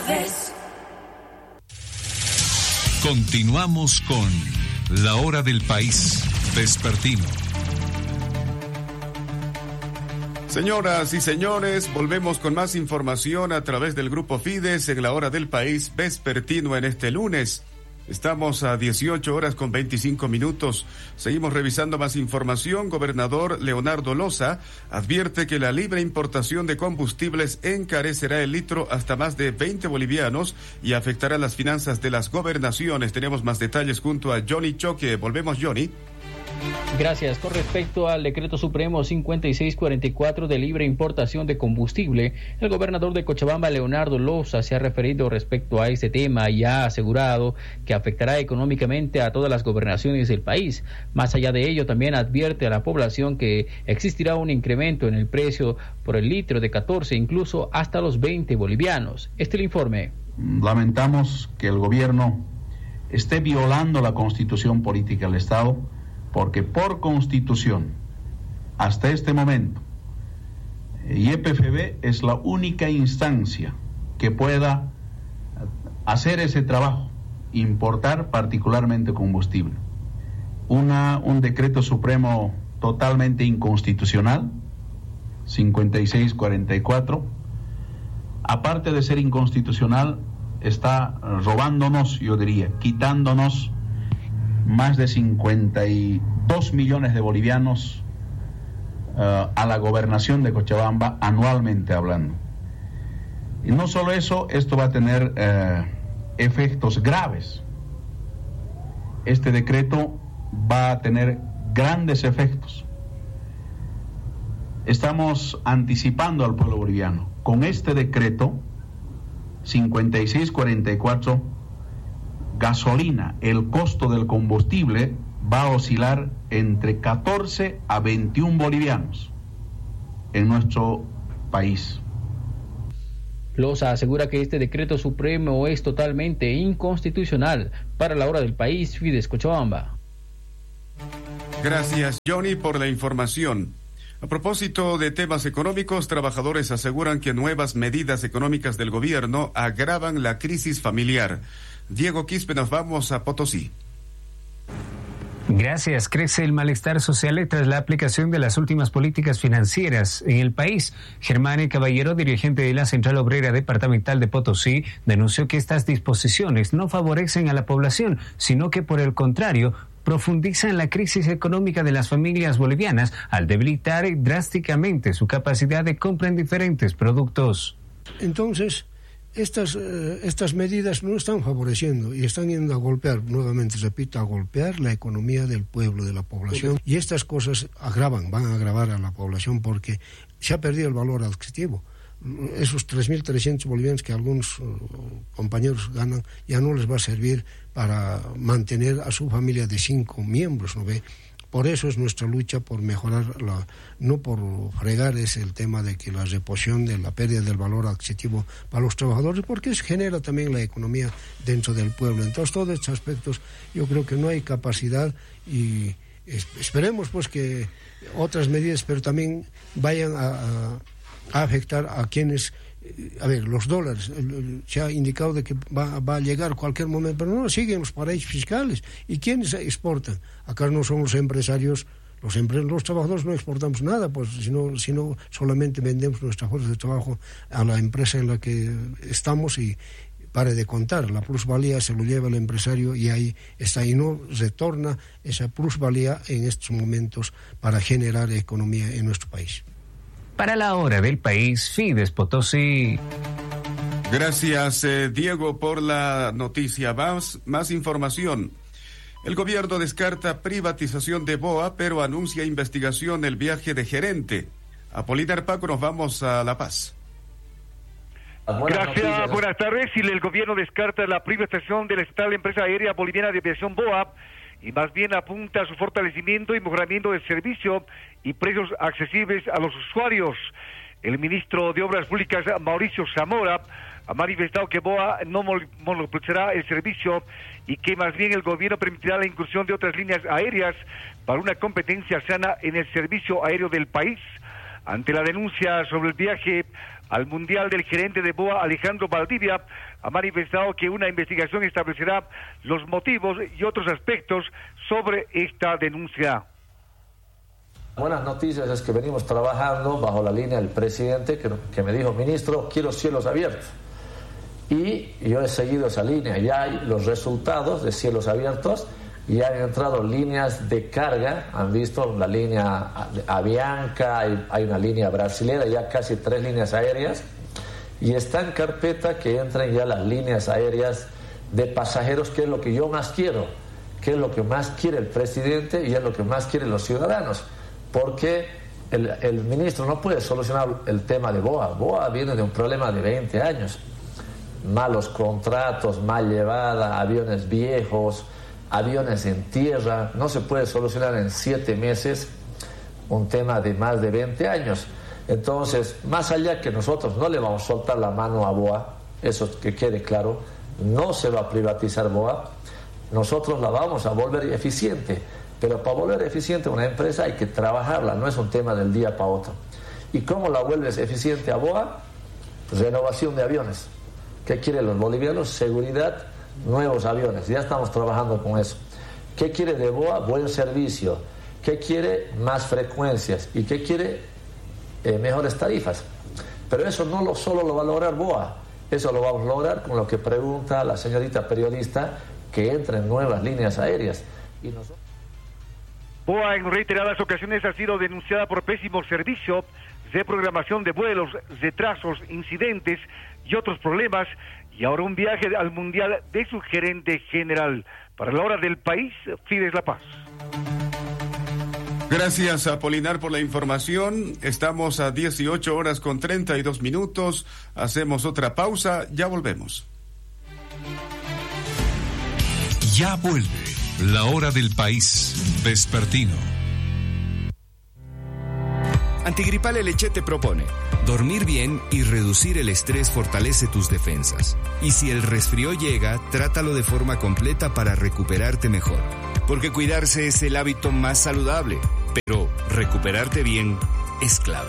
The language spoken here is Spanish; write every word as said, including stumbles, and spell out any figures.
vez. Continuamos con La Hora del País Vespertino. Señoras y señores, volvemos con más información a través del Grupo Fides en La Hora del País Vespertino en este lunes. Estamos a dieciocho horas con veinticinco minutos. Seguimos revisando más información. Gobernador Leonardo Loza advierte que la libre importación de combustibles encarecerá el litro hasta más de veinte bolivianos y afectará las finanzas de las gobernaciones. Tenemos más detalles junto a Johnny Choque. Volvemos, Johnny. Gracias. Con respecto al decreto supremo cincuenta y seis cuarenta y cuatro de libre importación de combustible, el gobernador de Cochabamba, Leonardo Loza, se ha referido respecto a este tema y ha asegurado que afectará económicamente a todas las gobernaciones del país. Más allá de ello, también advierte a la población que existirá un incremento en el precio por el litro de catorce, incluso hasta los veinte bolivianos. Este es el informe. Lamentamos que el gobierno esté violando la Constitución Política del Estado, porque por Constitución, hasta este momento, Y E P F B es la única instancia que pueda hacer ese trabajo, importar particularmente combustible. Una, un decreto supremo totalmente inconstitucional, cincuenta y seis cuarenta y cuatro, aparte de ser inconstitucional, está robándonos, yo diría, quitándonos más de cincuenta y dos millones de bolivianos uh, a la gobernación de Cochabamba anualmente hablando. Y no solo eso, esto va a tener uh, efectos graves. Este decreto va a tener grandes efectos. Estamos anticipando al pueblo boliviano. Con este decreto cincuenta y seis cuarenta y cuatro, gasolina, el costo del combustible va a oscilar entre catorce a veintiún bolivianos en nuestro país. Loza asegura que este decreto supremo es totalmente inconstitucional. Para La Hora del País, Fides Cochabamba. Gracias, Johnny, por la información. A propósito de temas económicos, trabajadores aseguran que nuevas medidas económicas del gobierno agravan la crisis familiar. Diego Quispe, nos vamos a Potosí. Gracias. Crece el malestar social tras la aplicación de las últimas políticas financieras en el país. Germán Caballero, dirigente de la Central Obrera Departamental de Potosí, denunció que estas disposiciones no favorecen a la población, sino que por el contrario, profundizan la crisis económica de las familias bolivianas al debilitar drásticamente su capacidad de compra en diferentes productos. Entonces, Estas, eh, estas medidas no están favoreciendo y están yendo a golpear, nuevamente repito, a golpear la economía del pueblo, de la población. Y estas cosas agravan, van a agravar a la población porque se ha perdido el valor adquisitivo. Esos tres mil trescientos bolivianos que algunos uh, compañeros ganan ya no les va a servir para mantener a su familia de cinco miembros, ¿no ve? Por eso es nuestra lucha por mejorar, la, no por fregar, es el tema de que la reposición de la pérdida del valor adquisitivo para los trabajadores, porque eso genera también la economía dentro del pueblo. Entonces, todos estos aspectos, yo creo que no hay capacidad y esperemos pues que otras medidas, pero también vayan a, a, a afectar a quienes... A ver, los dólares, se ha indicado de que va, va a llegar cualquier momento, pero no, siguen los paraísos fiscales. ¿Y quiénes exportan? Acá no son los empresarios, los, empre- los trabajadores no exportamos nada, pues sino, sino solamente vendemos nuestra fuerza de trabajo a la empresa en la que estamos y pare de contar. La plusvalía se lo lleva el empresario y ahí está, y no retorna esa plusvalía en estos momentos para generar economía en nuestro país. Para La Hora del País, Fides Potosí. Gracias, eh, Diego, por la noticia. Más, más información. El gobierno descarta privatización de B O A, pero anuncia investigación el viaje de gerente. Apolinar Paco, nos vamos a La Paz. Gracias, buenas tardes. Y el gobierno descarta la privatización de la estable empresa aérea boliviana de aviación B O A y más bien apunta a su fortalecimiento y mejoramiento del servicio y precios accesibles a los usuarios. El ministro de Obras Públicas, Mauricio Zamora, ha manifestado que B O A no monopolizará el servicio y que más bien el gobierno permitirá la inclusión de otras líneas aéreas para una competencia sana en el servicio aéreo del país. ante la denuncia sobre el viaje al Mundial del gerente de B O A, Alejandro Valdivia, ha manifestado que una investigación establecerá los motivos y otros aspectos sobre esta denuncia. Buenas noticias es que venimos trabajando bajo la línea del presidente que, que me dijo, ministro, quiero cielos abiertos. Y yo he seguido esa línea, ya hay los resultados de cielos abiertos, ya han entrado líneas de carga, han visto la línea Avianca, hay, hay una línea brasilera, ya casi tres líneas aéreas, y está en carpeta que entren ya las líneas aéreas de pasajeros, que es lo que yo más quiero, que es lo que más quiere el presidente y es lo que más quieren los ciudadanos, porque el, el ministro no puede solucionar el tema de B O A. B O A viene de un problema de veinte años, malos contratos, mal llevada, aviones viejos, aviones en tierra, no se puede solucionar en siete meses un tema de más de veinte años. Entonces, más allá que nosotros no le vamos a soltar la mano a B O A, eso que quede claro, no se va a privatizar B O A, nosotros la vamos a volver eficiente, pero para volver eficiente una empresa hay que trabajarla, no es un tema del día para otro. ¿Y cómo la vuelves eficiente a B O A? Renovación de aviones. ¿Qué quieren los bolivianos? Seguridad, nuevos aviones, ya estamos trabajando con eso. ¿Qué quiere de B O A? Buen servicio. ¿Qué quiere? Más frecuencias. ¿Y qué quiere? Eh, mejores tarifas. Pero eso no lo, solo lo va a lograr B O A, eso lo vamos a lograr con lo que pregunta la señorita periodista, que entren nuevas líneas aéreas. Y nosotros... B O A en reiteradas ocasiones ha sido denunciada por pésimo servicio, reprogramación de vuelos, retrasos, incidentes y otros problemas, y ahora un viaje al Mundial de su gerente general. Para la hora del país, Fides La Paz. Gracias, Apolinar, por la información. Estamos a dieciocho horas con treinta y dos minutos. Hacemos otra pausa, ya volvemos. Ya vuelve la hora del país vespertino. Antigripal L H te propone dormir bien y reducir el estrés fortalece tus defensas. Y si el resfrío llega, trátalo de forma completa para recuperarte mejor. Porque cuidarse es el hábito más saludable, pero recuperarte bien es clave.